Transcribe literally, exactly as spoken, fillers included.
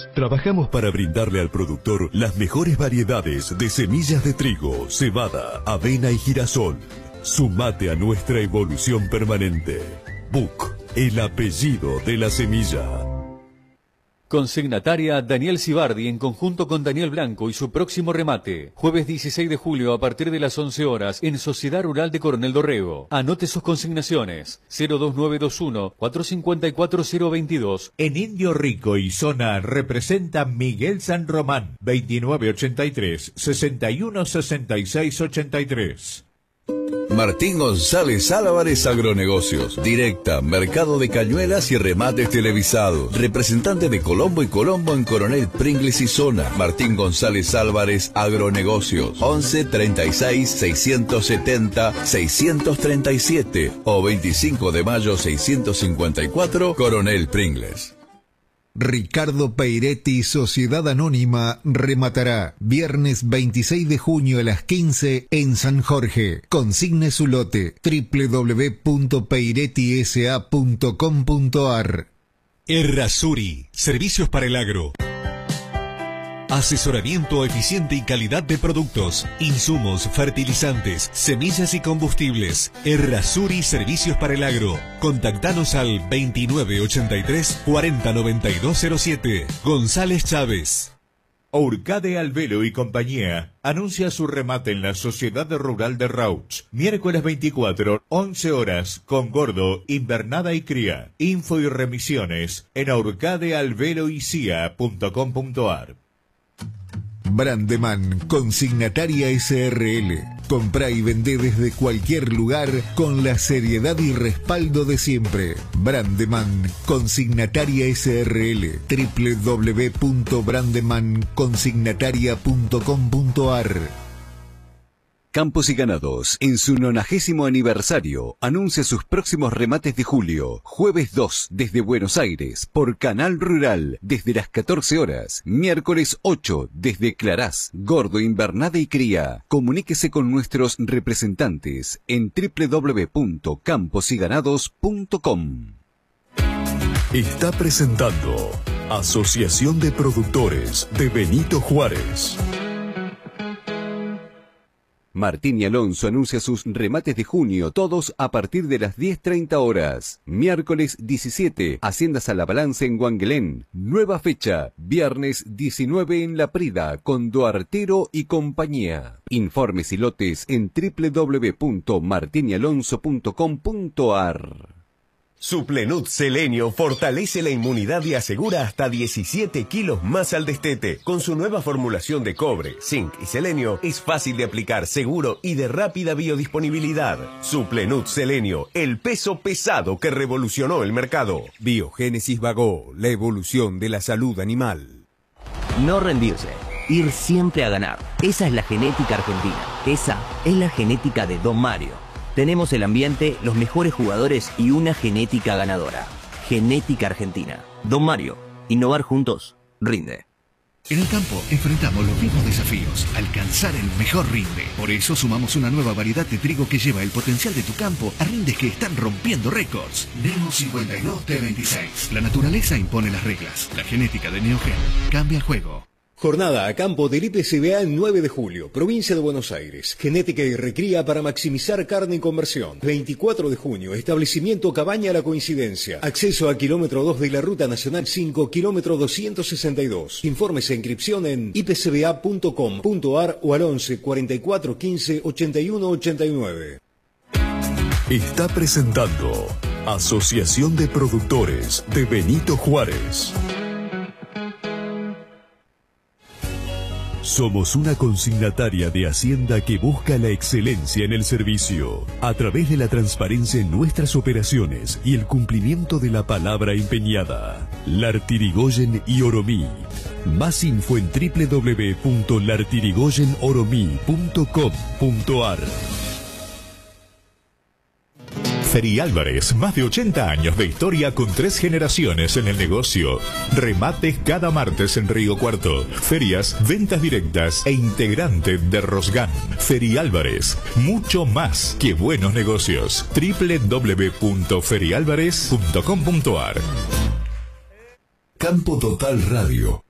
semillas. Trabajamos para brindarle al productor las mejores variedades de semillas de trigo, cebada, avena y girasol. Sumate a nuestra evolución permanente. Buc, el apellido de la semilla. Consignataria Daniel Cibardi en conjunto con Daniel Blanco y su próximo remate. Jueves dieciséis de julio a partir de las once horas en Sociedad Rural de Coronel Dorrego. Anote sus consignaciones. cero dos nueve dos uno, cuatro cinco cuatro, cero dos dos. En Indio Rico y zona representa Miguel San Román. veintinueve ochenta y tres, sesenta y uno sesenta y seis ochenta y tres. Martín González Álvarez Agronegocios. Directa, mercado de cañuelas y remates televisados. Representante de Colombo y Colombo en Coronel Pringles y zona. Martín González Álvarez Agronegocios. once treinta y seis, seiscientos setenta, seiscientos treinta y siete o veinticinco de mayo seiscientos cincuenta y cuatro, Coronel Pringles. Ricardo Peiretti, Sociedad Anónima, rematará viernes veintiséis de junio a las quince en San Jorge. Consigne su lote doble u doble u doble u punto peiretti s a punto com punto a r. Errázuri, servicios para el agro. Asesoramiento eficiente y calidad de productos, insumos, fertilizantes, semillas y combustibles. Errázuri Servicios para el Agro. Contactanos al veintinueve ochenta y tres, cuarenta noventa y dos cero siete. González Chávez. Urcade Albelo y compañía anuncia su remate en la Sociedad Rural de Rauch. Miércoles veinticuatro, once horas, con gordo, invernada y cría. Info y remisiones en urcade albelo y c i a punto com punto a r. Brandeman, consignataria S R L. Comprá y vendé desde cualquier lugar con la seriedad y respaldo de siempre. Brandeman, consignataria S R L. doble u doble u doble u punto brandeman consignataria punto com punto a r. Campos y Ganados, en su nonagésimo aniversario, anuncia sus próximos remates de julio. Jueves dos, desde Buenos Aires, por Canal Rural, desde las catorce horas. Miércoles ocho, desde Clarás, Gordo, Invernada y Cría. Comuníquese con nuestros representantes en doble u doble u doble u punto campos y ganados punto com. Está presentando Asociación de Productores de Benito Juárez. Martín y Alonso anuncia sus remates de junio, todos a partir de las diez treinta horas. Miércoles diecisiete, Haciendas a la Balanza en Guanguelén. Nueva fecha, viernes diecinueve en La Prida, con Duartero y compañía. Informes y lotes en doble u doble u doble u punto martin y alonso punto com punto a r. Suplenut Selenio fortalece la inmunidad y asegura hasta diecisiete kilos más al destete. Con su nueva formulación de cobre, zinc y selenio, es fácil de aplicar, seguro y de rápida biodisponibilidad. Suplenut Selenio, el peso pesado que revolucionó el mercado. Biogénesis Vagó, la evolución de la salud animal. No rendirse, ir siempre a ganar. Esa es la genética argentina. Esa es la genética de Don Mario. Tenemos el ambiente, los mejores jugadores y una genética ganadora. Genética Argentina. Don Mario, innovar juntos, rinde. En el campo enfrentamos los mismos desafíos, alcanzar el mejor rinde. Por eso sumamos una nueva variedad de trigo que lleva el potencial de tu campo a rindes que están rompiendo récords. Neo cincuenta y dos T veintiséis. La naturaleza impone las reglas. La genética de Neogen cambia el juego. Jornada a campo del I P C B A el nueve de julio, provincia de Buenos Aires. Genética y recría para maximizar carne en conversión. veinticuatro de junio, establecimiento Cabaña La Coincidencia. Acceso a kilómetro dos de la Ruta Nacional cinco, kilómetro doscientos sesenta y dos. Informes e inscripción en i p c b a punto com punto a r o al once, cuarenta y cuatro, quince, ochenta y uno, ochenta y nueve. Está presentando Asociación de Productores de Benito Juárez. Somos una consignataria de Hacienda que busca la excelencia en el servicio, a través de la transparencia en nuestras operaciones y el cumplimiento de la palabra empeñada. Lartirigoyen y Oromí. Más info en doble u doble u doble u punto lartirigoyen oromí punto com punto a r. Feri Álvarez, más de ochenta años de historia con tres generaciones en el negocio. Remates cada martes en Río Cuarto. Ferias, ventas directas e integrante de Rosgan. Feri Álvarez, mucho más que buenos negocios. doble u doble u doble u punto feri álvarez punto com punto a r. Campo Total Radio.